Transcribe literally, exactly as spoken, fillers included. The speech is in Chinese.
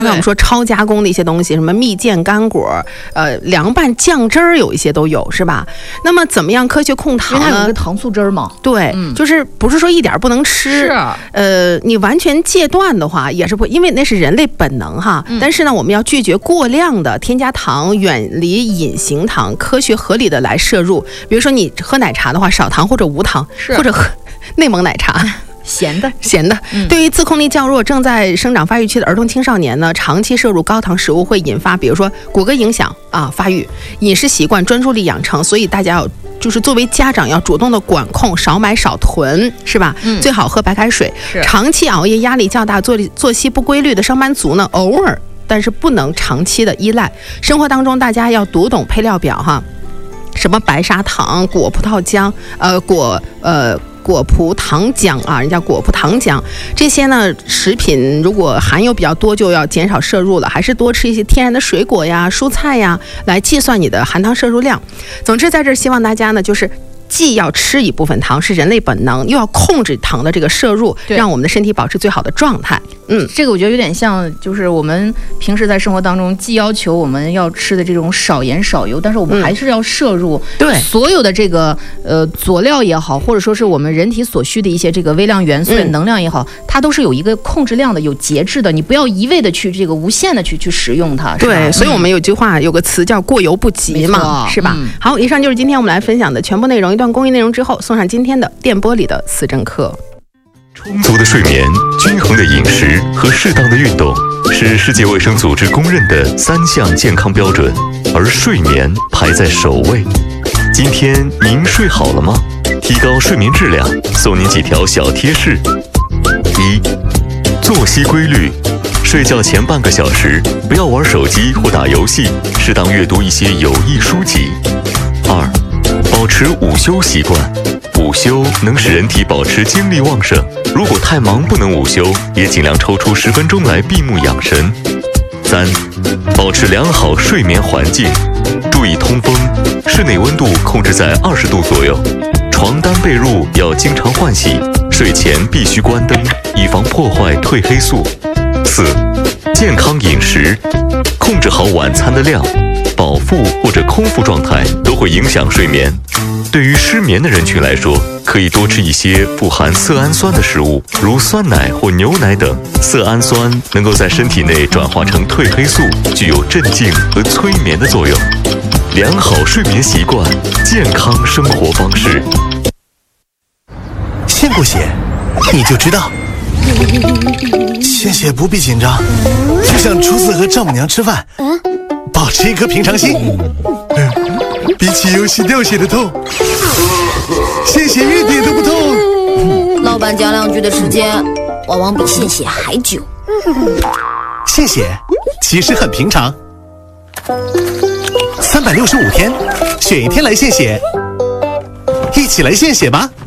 那我们说超加工的一些东西，什么蜜饯干果，呃，凉拌酱汁儿有一些都有，是吧？那么怎么样科学控糖呢？ 因为它有一个糖醋汁儿嘛。 对、嗯，就是不是说一点不能吃， 是呃，你完全戒断的话也是不，因为那是人类本能哈。嗯、但是呢，我们要拒绝过量的添加糖，远离隐形糖，科学合理的来摄入。比如说你喝奶茶的话，少糖或者无糖，或者喝内蒙奶茶。 咸的， 咸的。嗯、对于自控力较弱、正在生长发育期的儿童、青少年呢，长期摄入高糖食物会引发，比如说骨骼影响啊、发育、饮食习惯、专注力养成。所以大家要就是作为家长要主动的管控，少买少囤，是吧？嗯、最好喝白开水。长期熬夜、压力较大、作作息不规律的上班族呢，偶尔但是不能长期的依赖。生活当中大家要读懂配料表哈，什么白砂糖、果葡萄浆、呃果呃。果葡糖浆啊，人家果葡糖浆这些呢，食品如果含有比较多，就要减少摄入了，还是多吃一些天然的水果呀、蔬菜呀，来计算你的含糖摄入量。总之，在这儿希望大家呢，就是既要吃一部分糖，是人类本能，又要控制糖的这个摄入，让我们的身体保持最好的状态。嗯， 这个我觉得有点像，就是我们平时在生活当中，既要求我们要吃的这种少盐少油，但是我们还是要摄入对所有的这个呃佐料也好，或者说是我们人体所需的一些这个微量元素、能量也好，它都是有一个控制量的，有节制的。你不要一味的去这个无限的去去使用它。 对，所以我们有句话，有个词叫过犹不及嘛，是吧？嗯、好，以上就是今天我们来分享的全部内容。一段公益内容之后，送上今天的电波里的思政课。 充足的睡眠、均衡的饮食和适当的运动是世界卫生组织公认的三项健康标准，而睡眠排在首位。今天您睡好了吗？提高睡眠质量，送您几条小贴士：一、作息规律，睡觉前半个小时不要玩手机或打游戏，适当阅读一些有益书籍。二、保持午休习惯。午休能使人体保持精力旺盛，如果太忙不能午休，也尽量抽出十分钟来闭目养神。三、保持良好睡眠环境，注意通风，室内温度控制在二十度左右，床单被褥要经常换洗，睡前必须关灯，以防破坏褪黑素。四、健康饮食，控制好晚餐的量，饱腹或者空腹状态都会影响睡眠。对于失眠的人群来说，可以多吃一些富含色氨酸的食物，如酸奶或牛奶等。色氨酸能够在身体内转化成褪黑素，具有镇静和催眠的作用。良好睡眠习惯，健康生活方式。 献过血，你就知道，献血不必紧张，就像初次和丈母娘吃饭，保持一颗平常心。比起游戏掉血的痛，献血一点都不痛。 老板讲两句的时间，往往比献血还久。 献血其实很平常，三百六十五天，选一天来献血，一起来献血吧。